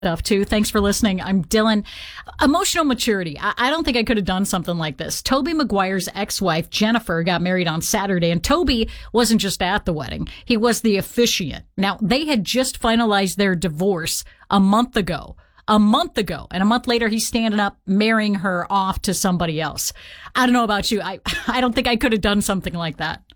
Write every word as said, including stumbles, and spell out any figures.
Stuff too. Thanks for listening. I'm Dylan. Emotional maturity. I, I don't think I could have done something like this. Tobey Maguire's ex-wife, Jennifer, got married on Saturday, and Tobey wasn't just at the wedding. He was the officiant. Now, they had just finalized their divorce a month ago. A month ago. And a month later, he's standing up, marrying her off to somebody else. I don't know about you. I, I don't think I could have done something like that.